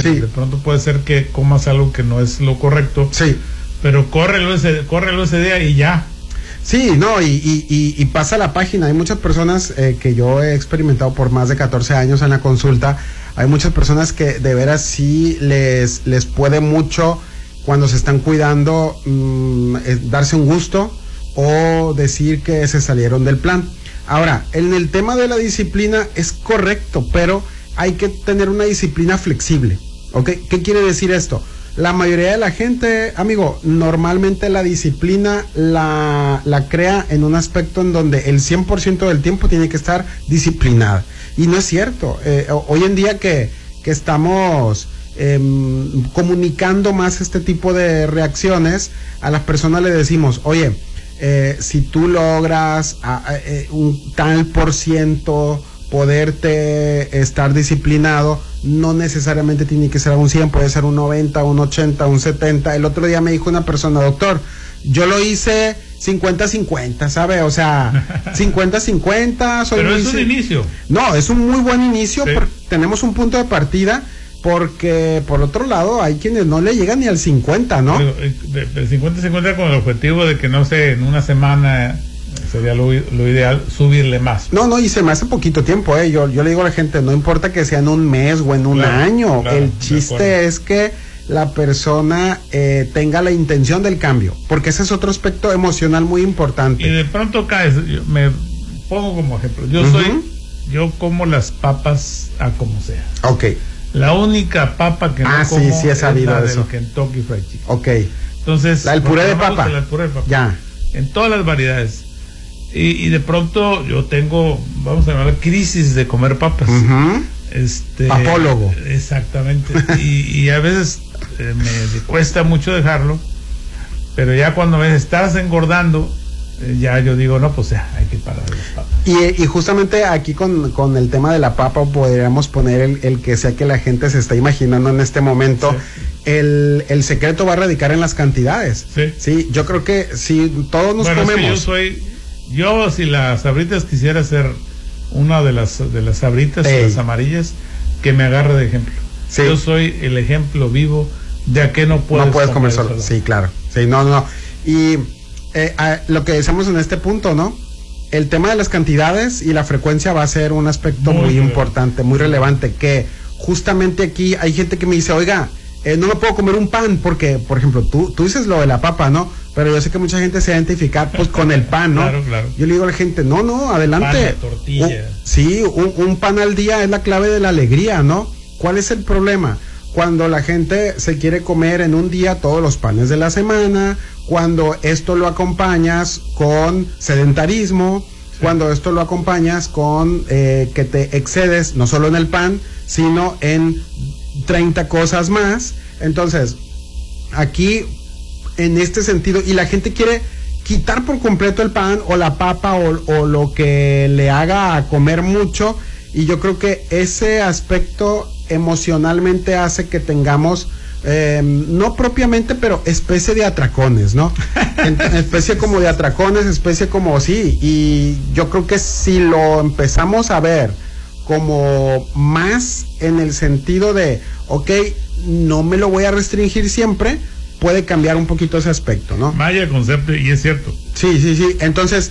Sí. De pronto puede ser que comas algo que no es lo correcto. Sí. Pero córrelo ese día y ya. Sí, no, y pasa la página. Hay muchas personas que yo he experimentado por más de 14 años en la consulta. Hay muchas personas que de veras sí les puede mucho cuando se están cuidando darse un gusto o decir que se salieron del plan. Ahora, en el tema de la disciplina es correcto, pero hay que tener una disciplina flexible, ¿ok? ¿Qué quiere decir esto? La mayoría de la gente, amigo, normalmente la disciplina la crea en un aspecto en donde el 100% del tiempo tiene que estar disciplinada. Y no es cierto. Hoy en día que estamos comunicando más este tipo de reacciones, a las personas le decimos, oye, si tú logras un tal % poderte estar disciplinado, no necesariamente tiene que ser a un 100, puede ser un 90, un 80, un 70. El otro día me dijo una persona, doctor, yo lo hice 50-50, ¿sabe? O sea, 50-50. Pero es un inicio. No, es un muy buen inicio, sí. Tenemos un punto de partida, porque por otro lado hay quienes no le llegan ni al 50, ¿no? El 50-50 con el objetivo de que, no sé, en una semana sería lo ideal subirle más. No, y se me hace poquito tiempo, yo le digo a la gente, no importa que sea en un mes o en un año, claro, el chiste es que la persona tenga la intención del cambio, porque ese es otro aspecto emocional muy importante. Y de pronto caes, me pongo como ejemplo, yo como las papas a como sea. Ok. La única papa que no como sí, es la eso. del Kentucky Fried Chicken. Ok. Entonces, el puré de papa. El puré de papa. Ya. En todas las variedades. Y de pronto yo tengo, vamos a llamar, crisis de comer papas. Papólogo. Exactamente. y a veces me cuesta mucho dejarlo, pero ya cuando me estás engordando, ya yo digo, no, pues ya, hay que parar las papas. Y justamente aquí con el tema de la papa podríamos poner el que sea que la gente se está imaginando en este momento. Sí. El secreto va a radicar en las cantidades. Sí, yo creo que si todos nos comemos. Yo si las sabritas quisiera ser una de las sabritas, las amarillas, que me agarre de ejemplo. Sí. Yo soy el ejemplo vivo de a qué no puedes comer solo. Sí, claro. Sí, no. Y lo que decimos en este punto, ¿no? El tema de las cantidades y la frecuencia va a ser un aspecto muy importante, muy relevante, que justamente aquí hay gente que me dice, oiga, no me puedo comer un pan porque, por ejemplo, tú dices lo de la papa, ¿no? Pero yo sé que mucha gente se va a identificar pues con el pan, ¿no? Claro. Yo le digo a la gente, no, adelante. Pan, tortilla. Sí, un pan al día es la clave de la alegría, ¿no? ¿Cuál es el problema? Cuando la gente se quiere comer en un día todos los panes de la semana, cuando esto lo acompañas con sedentarismo, cuando esto lo acompañas con que te excedes no solo en el pan, sino en 30 cosas más. Entonces, aquí, en este sentido, y la gente quiere quitar por completo el pan o la papa o lo que le haga a comer mucho, y yo creo que ese aspecto emocionalmente hace que tengamos no propiamente, pero especie de atracones, ¿no? Especie como de atracones, especie como sí, y yo creo que si lo empezamos a ver como más en el sentido de, ok, no me lo voy a restringir siempre, puede cambiar un poquito ese aspecto, ¿no? Vaya concepto, y es cierto. Sí. Entonces,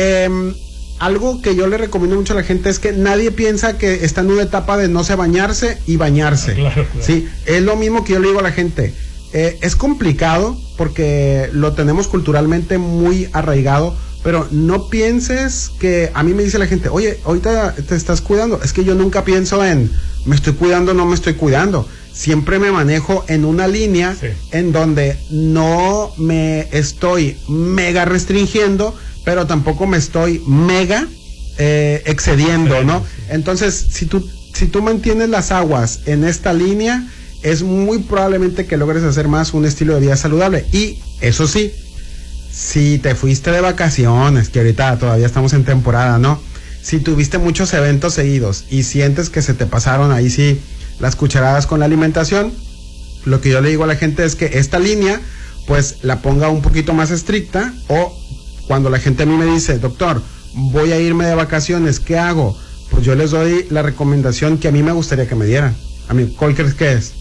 algo que yo le recomiendo mucho a la gente es que nadie piensa que está en una etapa de no sé bañarse y bañarse. Claro. Sí, es lo mismo que yo le digo a la gente. Es complicado porque lo tenemos culturalmente muy arraigado, pero no pienses que, a mí me dice la gente, oye, ahorita te estás cuidando. Es que yo nunca pienso en, me estoy cuidando, no me estoy cuidando. Siempre me manejo en una línea en donde no me estoy mega restringiendo, pero tampoco me estoy mega excediendo, ¿no? Entonces, si tú mantienes las aguas en esta línea, es muy probablemente que logres hacer más un estilo de vida saludable. Y eso sí, si te fuiste de vacaciones, que ahorita todavía estamos en temporada, ¿no? Si tuviste muchos eventos seguidos y sientes que se te pasaron ahí sí las cucharadas con la alimentación, lo que yo le digo a la gente es que esta línea pues la ponga un poquito más estricta, o cuando la gente a mí me dice, doctor, voy a irme de vacaciones, ¿qué hago? Pues yo les doy la recomendación que a mí me gustaría que me dieran. A mí, ¿cuál crees que es?